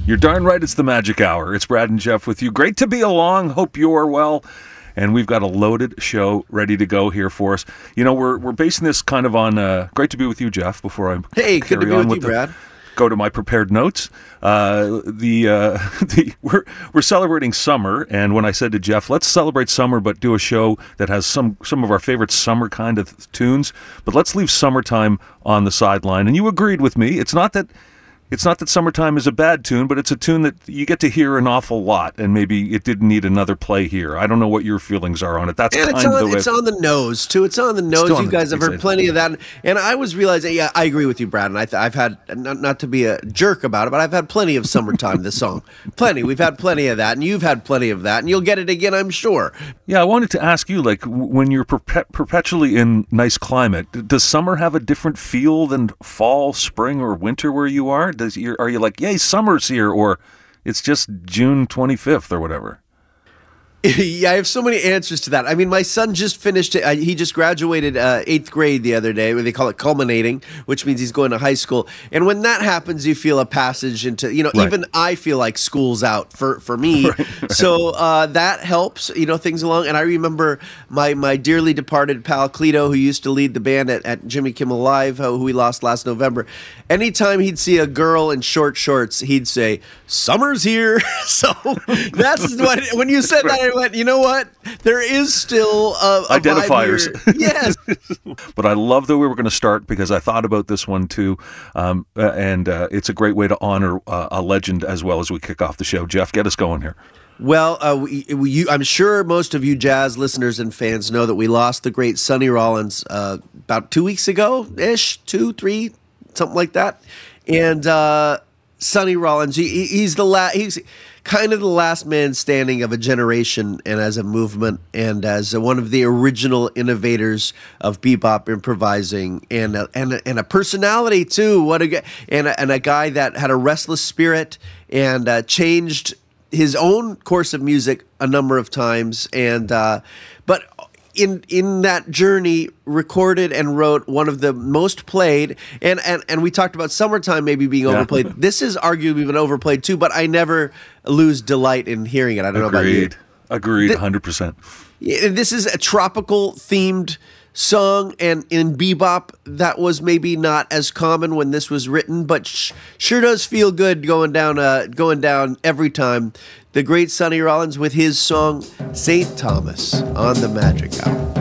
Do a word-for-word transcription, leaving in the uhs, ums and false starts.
You're darn right it's the Magic Hour. It's Brad and Jeff with you. Great to be along. Hope you're well. And we've got a loaded show ready to go here for us. You know, we're we're basing this kind of on, uh, great to be with you, Jeff, before I Hey, good to be with you, the, Brad. Go to my prepared notes. Uh, the uh, the we're we're celebrating summer, and when I said to Jeff, let's celebrate summer, but do a show that has some some of our favorite summer kind of tunes, but let's leave summertime on the sideline. And you agreed with me. It's not that. It's not that Summertime is a bad tune, but it's a tune that you get to hear an awful lot, and maybe it didn't need another play here. I don't know what your feelings are on it. That's and kind it's of on, the way. It's on the nose, too. It's on the nose. On you guys the, have heard exactly. plenty of that. And I was realizing, yeah, I agree with you, Brad. And I th- I've had, not, not to be a jerk about it, but I've had plenty of Summertime, this song. Plenty. We've had plenty of that, and you've had plenty of that, and you'll get it again, I'm sure. Yeah, I wanted to ask you, like, w- when you're perpe- perpetually in nice climate, d- does summer have a different feel than fall, spring, or winter where you are? Does you Are you like, yay, summer's here, or it's just June twenty-fifth or whatever? Yeah, I have so many answers to that. I mean, my son just finished, uh, he just graduated uh, eighth grade the other day, where they call it culminating, which means he's going to high school. And when that happens, you feel a passage into, you know, Right. even I feel like school's out for, for me. Right, right. So uh, that helps, you know, things along. And I remember my, my dearly departed pal Cleto, who used to lead the band at, at Jimmy Kimmel Live, who we lost last November. Anytime he'd see a girl in short shorts, he'd say, "Summer's here." So that's what, when you said that, I went, you know what? There is still a, a identifiers. vibe here. Yes. But I love that we were going to start because I thought about this one too, um, uh, and uh, it's a great way to honor uh, a legend as well as we kick off the show. Jeff, get us going here. Well, uh, we, we, you, I'm sure most of you jazz listeners and fans know that we lost the great Sonny Rollins uh, about two weeks ago-ish, two, three, something like that. And uh, Sonny Rollins, he, he's the la- he's kind of the last man standing of a generation, and as a movement, and as a, one of the original innovators of bebop improvising, and a, and a, and a personality too. What a and a, and a guy that had a restless spirit and uh, changed his own course of music a number of times, and uh, but in in that journey recorded and wrote one of the most played, and and, and we talked about Summertime maybe being Yeah. overplayed. This is arguably been overplayed too, but I never lose delight in hearing it. I don't Agreed. know about you. Agreed, one hundred percent. Yeah, this is a tropical themed song, and in bebop that was maybe not as common when this was written, but sh- sure does feel good going down uh, going down every time. The great Sonny Rollins with his song Saint Thomas on the Magic Hour.